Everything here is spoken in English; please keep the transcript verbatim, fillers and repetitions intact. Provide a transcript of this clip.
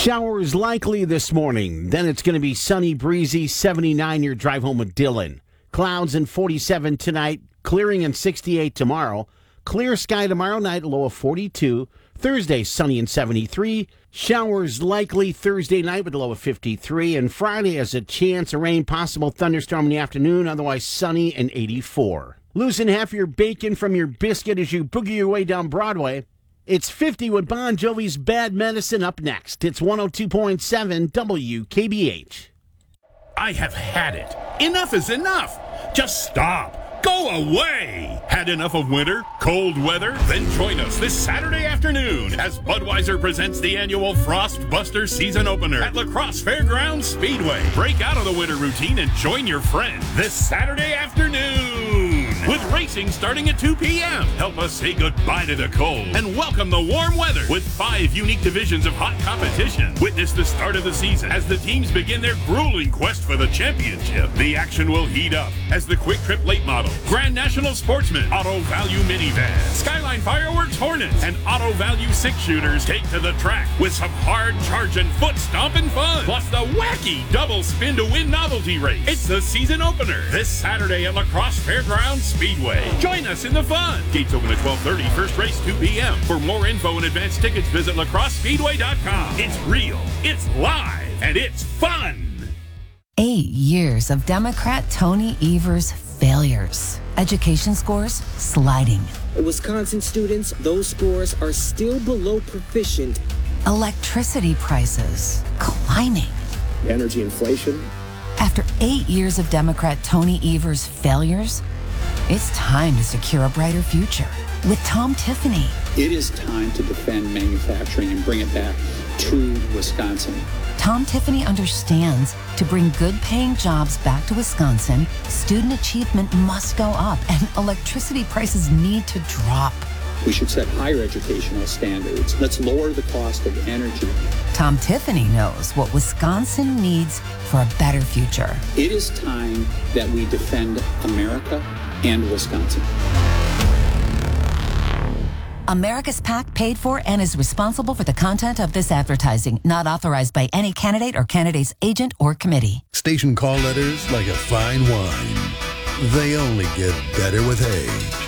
Showers likely this morning. Then it's going to be sunny, breezy, seventy-nine your drive home with Dylan. Clouds and forty-seven tonight, clearing and sixty-eight tomorrow. Clear sky tomorrow night, low of forty-two. Thursday, sunny and seventy-three. Showers likely Thursday night with a low of fifty-three. And Friday has a chance of rain, possible thunderstorm in the afternoon, otherwise sunny and eighty-four. Loosen half your bacon from your biscuit as you boogie your way down Broadway. It's fifty with Bon Jovi's Bad Medicine up next. It's one oh two point seven W K B H. I have had it. Enough is enough. Just stop. Go away! Had enough of winter, cold weather? Then join us this Saturday afternoon as Budweiser presents the annual Frost Buster season opener at La Crosse Fairgrounds Speedway. Break out of the winter routine and join your friends this Saturday afternoon with racing starting at two p.m. Help us say goodbye to the cold and welcome the warm weather with five unique divisions of hot competition. Witness the start of the season as the teams begin their grueling quest for the championship. The action will heat up as the Quick Trip Late Model, Grand National Sportsman, Auto Value Minivan, Skyline Fireworks Hornets, and Auto Value Six Shooters take to the track with some hard charging, foot stomping fun. Plus the wacky double spin to win novelty race. It's the season opener this Saturday at La Crosse Fairgrounds Speedway. Join us in the fun. Gates open at twelve thirty. First race two p.m. For more info and advance tickets, visit la crosse speedway dot com. It's real, it's live, and it's fun. Eight years of Democrat Tony Evers' failures. Education scores sliding. Wisconsin students, those scores are still below proficient. Electricity prices climbing. Energy inflation. After eight years of Democrat Tony Evers' failures, it's time to secure a brighter future with Tom Tiffany. It is time to defend manufacturing and bring it back to Wisconsin. Tom Tiffany understands to bring good-paying jobs back to Wisconsin, student achievement must go up and electricity prices need to drop. We should set higher educational standards. Let's lower the cost of energy. Tom Tiffany knows what Wisconsin needs for a better future. It is time that we defend America and Wisconsin. America's PAC paid for and is responsible for the content of this advertising, not authorized by any candidate or candidate's agent or committee. Station call letters like a fine wine. They only get better with age.